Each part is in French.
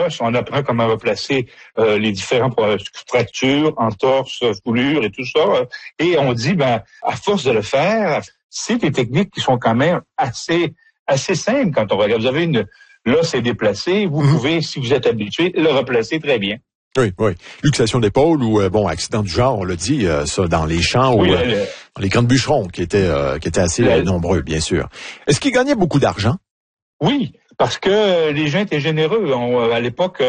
l'os, on apprend comment replacer les différentes fractures, entorses, foulures et tout ça. Et on dit, à force de le faire, c'est des techniques qui sont quand même assez simples quand on regarde. Vous avez l'os est déplacé, vous pouvez, si vous êtes habitué, le replacer très bien. Oui. Luxation d'épaule ou accident du genre, on l'a dit, ça dans les champs ou dans les camps de bûcherons qui étaient assez nombreux, bien sûr. Est-ce qu'il gagnait beaucoup d'argent? Oui, parce que les gens étaient généreux. À l'époque,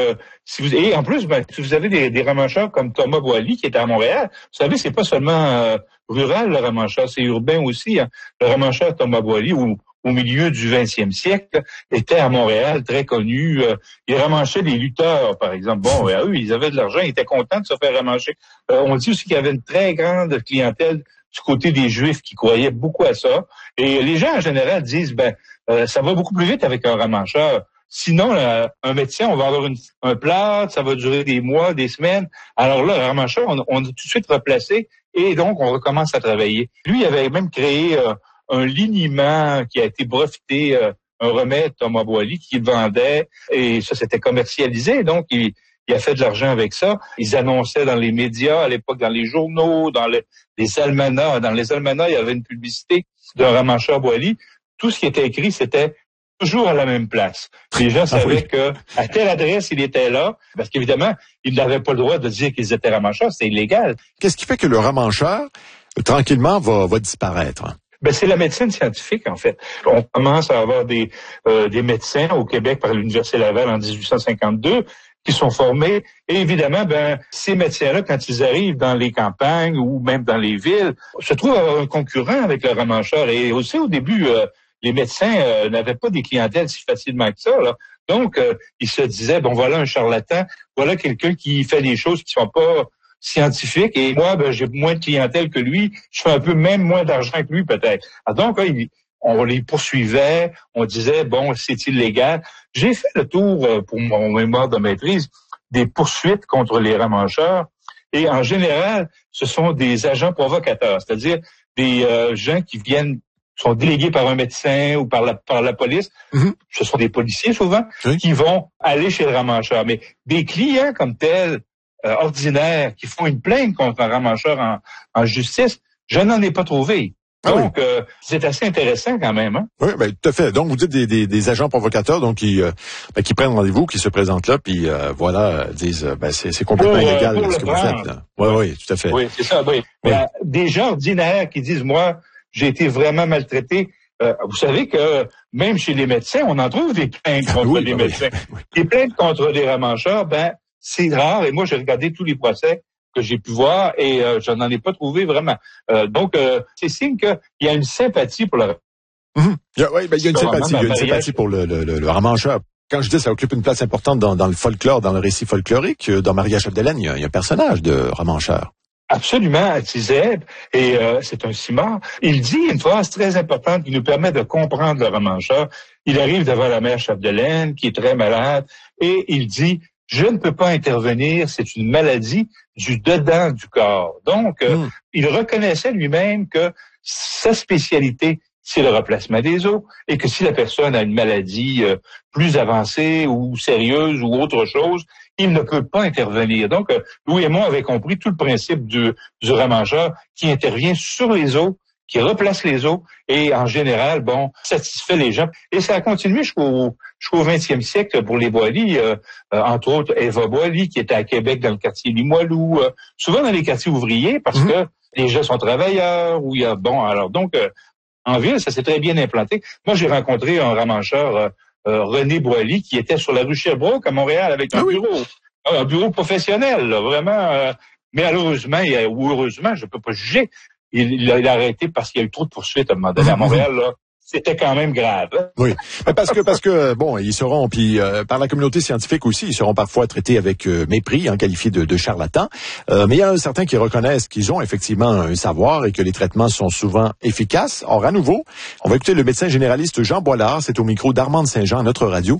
et en plus, si vous avez des ramancheurs comme Thomas Boily qui était à Montréal, vous savez, c'est pas seulement rural le ramancheur, c'est urbain aussi. Hein. Le ramancheur Thomas Boily, au milieu du 20e siècle, était à Montréal, très connu. Il ramanchait des lutteurs, par exemple. Bon, eux, ils avaient de l'argent, ils étaient contents de se faire ramancher. On dit aussi qu'il y avait une très grande clientèle du côté des Juifs qui croyaient beaucoup à ça. Et les gens, en général, disent, ça va beaucoup plus vite avec un ramancheur. Sinon, un médecin, on va avoir un plâtre, ça va durer des mois, des semaines. Alors là, le ramancheur, on a tout de suite replacé et donc on recommence à travailler. Lui, il avait même créé un liniment qui a été breveté, un remède Thomas Boily qu'il vendait et ça s'était commercialisé. Donc, il a fait de l'argent avec ça. Ils annonçaient dans les médias, à l'époque, dans les journaux, dans les almanachs. Dans les almanachs, il y avait une publicité d'un ramancheur Boily. Tout ce qui était écrit, c'était toujours à la même place. Les gens savaient que à telle adresse, il était là, parce qu'évidemment, ils n'avaient pas le droit de dire qu'ils étaient ramancheurs, c'est illégal. Qu'est-ce qui fait que le ramancheur, tranquillement, va disparaître? C'est la médecine scientifique, en fait. On commence à avoir des médecins au Québec par l'Université Laval en 1852 qui sont formés. Et évidemment, ces médecins-là, quand ils arrivent dans les campagnes ou même dans les villes, se trouvent avoir un concurrent avec le ramancheur. Et aussi, au début, les médecins n'avaient pas des clientèles si facilement que ça. Là. Donc, ils se disaient, voilà un charlatan, voilà quelqu'un qui fait des choses qui sont pas scientifiques. Et moi, j'ai moins de clientèle que lui. Je fais un peu même moins d'argent que lui, peut-être. Donc, on les poursuivait, on disait, c'est illégal. J'ai fait le tour, pour mon mémoire de maîtrise, des poursuites contre les ramancheurs. Et en général, ce sont des agents provocateurs, c'est-à-dire des gens qui sont délégués par un médecin ou par la police. Ce sont des policiers souvent qui vont aller chez le ramancheur. Mais des clients comme tels, ordinaires, qui font une plainte contre un ramancheur en justice, je n'en ai pas trouvé. Donc, c'est assez intéressant quand même. Hein? Oui, tout à fait. Donc, vous dites des agents provocateurs, donc qui prennent rendez-vous, qui se présentent là, puis disent, c'est complètement illégal ce que vous faites. Oui, tout à fait. Oui, c'est ça. Oui. Des gens ordinaires qui disent, moi, j'ai été vraiment maltraité. Vous savez que même chez les médecins, on en trouve des plaintes contre des médecins. Des plaintes contre des ramancheurs, c'est rare. Et moi, j'ai regardé tous les procès que j'ai pu voir et je n'en ai pas trouvé vraiment. Donc, c'est signe qu'il y a une sympathie pour le... il y a une sympathie. Il y a une sympathie pour le ramancheur. Quand je dis ça occupe une place importante dans le folklore, dans le récit folklorique, dans Maria Chapdelaine, il y a un personnage de ramancheur. Absolument, Tizeb, et c'est un cimard. Il dit une phrase très importante qui nous permet de comprendre le ramancheur. Il arrive devant la mère Chapdelaine, qui est très malade, et il dit « Je ne peux pas intervenir, c'est une maladie du dedans du corps. » Donc, il reconnaissait lui-même que sa spécialité, c'est le remplacement des os, et que si la personne a une maladie plus avancée ou sérieuse ou autre chose, il ne peut pas intervenir. Donc, Louis Aymon avait compris tout le principe du ramancheur qui intervient sur les os, qui replace les os et, en général, satisfait les gens. Et ça a continué jusqu'au 20e siècle pour les Boily, entre autres Eva Boily, qui était à Québec dans le quartier Limoilou, souvent dans les quartiers ouvriers, parce que les gens sont travailleurs, où il y a, donc, en ville, ça s'est très bien implanté. Moi, j'ai rencontré un ramancheur, René Boily, qui était sur la rue Sherbrooke à Montréal avec un bureau professionnel, là, vraiment. Mais malheureusement, ou heureusement, je peux pas juger, il a arrêté parce qu'il y a eu trop de poursuites à un moment donné à Montréal, là. C'était quand même grave. Hein? Oui, parce que ils seront, puis par la communauté scientifique aussi, ils seront parfois traités avec mépris, qualifiés de charlatans. Mais il y en a certains qui reconnaissent qu'ils ont effectivement un savoir et que les traitements sont souvent efficaces. Or, à nouveau, on va écouter le médecin généraliste Jean Boilard, c'est au micro d'Armande Saint-Jean à notre radio,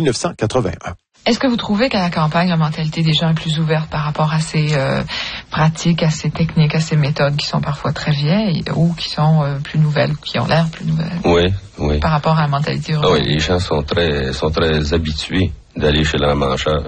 1981. Est-ce que vous trouvez qu'à la campagne, la mentalité des gens est plus ouverte par rapport à ces pratiques, à ces techniques, à ces méthodes qui sont parfois très vieilles ou qui sont plus nouvelles, qui ont l'air plus nouvelles? Oui. Par rapport à la mentalité urbaine. Oui, les gens sont très habitués d'aller chez le ramancheur.